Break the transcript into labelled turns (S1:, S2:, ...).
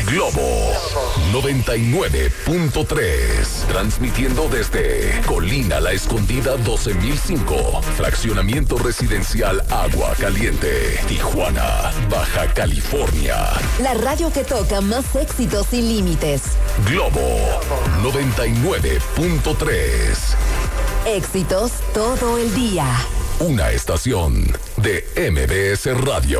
S1: Globo 99.3. Transmitiendo desde Colina La Escondida 12005. Fraccionamiento residencial Agua Caliente. Tijuana, Baja California.
S2: La radio que toca más éxitos sin límites.
S1: Globo 99.3.
S2: Éxitos todo el día.
S1: Una estación de MBS Radio.